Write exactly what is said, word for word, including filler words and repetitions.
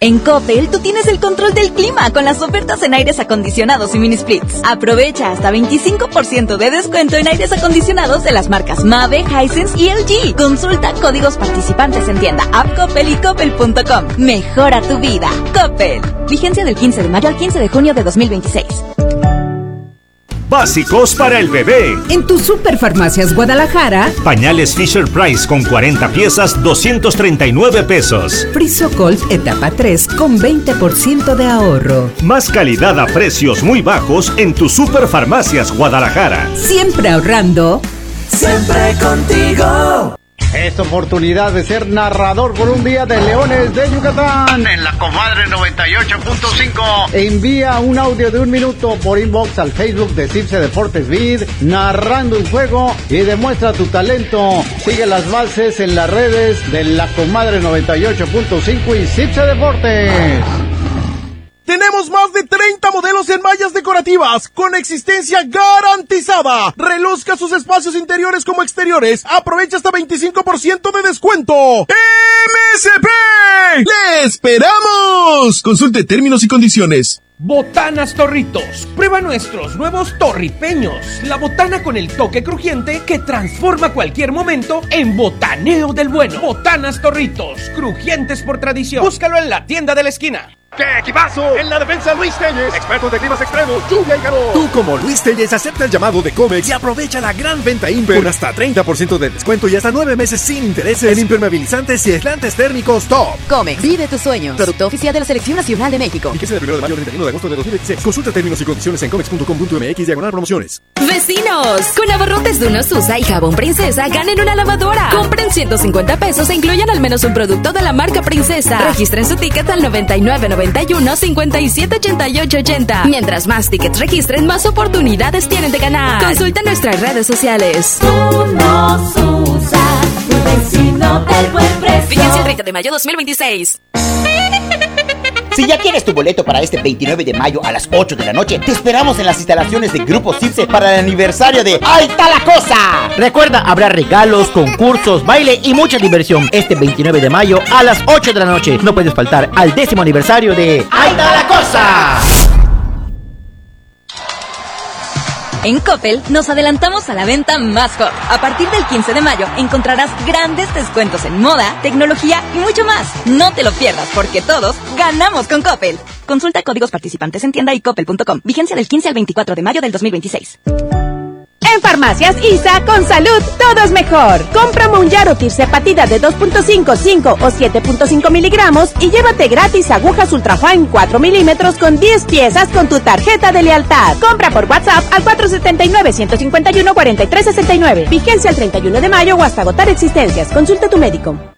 En Coppel, tú tienes el control del clima con las ofertas en aires acondicionados y mini splits. Aprovecha hasta veinticinco por ciento de descuento en aires acondicionados de las marcas Mave, Hisense y L G. Consulta códigos participantes en tienda, app Coppel y coppel punto com. Mejora tu vida. Coppel. Vigencia del quince de mayo al quince de junio de dos mil veintiséis. Básicos para el bebé. En tu Superfarmacias Guadalajara. Pañales Fisher Price con cuarenta piezas, doscientos treinta y nueve pesos. Frisocolt etapa tres con veinte por ciento de ahorro. Más calidad a precios muy bajos en tu Superfarmacias Guadalajara. Siempre ahorrando. Siempre contigo. Es oportunidad de ser narrador por un día de Leones de Yucatán en la Comadre noventa y ocho punto cinco. Envía un audio de un minuto por inbox al Facebook de Cipse Deportes Vid, narrando un juego y demuestra tu talento. Sigue las bases en las redes de la Comadre noventa y ocho punto cinco y Cipse Deportes. Tenemos más de treinta modelos en mallas decorativas con existencia garantizada. Reluzca sus espacios interiores como exteriores. Aprovecha hasta veinticinco por ciento de descuento. ¡M S P! ¡Le esperamos! Consulte términos y condiciones. Botanas Torritos. Prueba nuestros nuevos torripeños. La botana con el toque crujiente que transforma cualquier momento en botaneo del bueno. Botanas Torritos. Crujientes por tradición. Búscalo en la tienda de la esquina. ¡Qué equipazo! En la defensa Luis Telles, experto de climas extremos, lluvia y calor. Tú como Luis Telles acepta el llamado de Comex y aprovecha la gran venta Imper con hasta treinta por ciento de descuento y hasta nueve meses sin intereses en impermeabilizantes y aislantes térmicos top. Comex, vive tus sueños. Producto oficial de la Selección Nacional de México. Vigencia del primero de mayo al treinta y uno de agosto de dos mil veintiséis. Consulta términos y condiciones en comex punto com punto m x diagonal promociones. ¡Vecinos! Con abarrotes de unos Susa y jabón Princesa, ganen una lavadora. Compren ciento cincuenta pesos e incluyan al menos un producto de la marca Princesa. Registren su ticket al noventa y nueve noventa y uno cincuenta y siete ochenta y ocho ochenta. Mientras más tickets registren, más oportunidades tienen de ganar. Consulta nuestras redes sociales. Unos Susa, tu vecino del buen precio. Vigencia el treinta de mayo dos mil veintiséis. Si ya tienes tu boleto para este veintinueve de mayo a las ocho de la noche, te esperamos en las instalaciones de Grupo Cipse para el aniversario de ¡Ahí está la cosa! Recuerda, habrá regalos, concursos, baile y mucha diversión este veintinueve de mayo a las ocho de la noche. No puedes faltar al décimo aniversario de ¡Ahí está la cosa! En Coppel nos adelantamos a la venta más hot. A partir del quince de mayo encontrarás grandes descuentos en moda, tecnología y mucho más. No te lo pierdas porque todos ganamos con Coppel. Consulta códigos participantes en tienda y coppel punto com. Vigencia del quince al veinticuatro de mayo del dos mil veintiséis. En Farmacias I S A, con salud, todo es mejor. Compra Monjaro Tirzepatida de dos punto cinco, cinco o siete punto cinco miligramos y llévate gratis agujas Ultrafine cuatro milímetros con diez piezas con tu tarjeta de lealtad. Compra por WhatsApp al cuatro siete nueve, uno cinco uno, cuatro tres seis nueve. Vigencia el treinta y uno de mayo o hasta agotar existencias. Consulta a tu médico.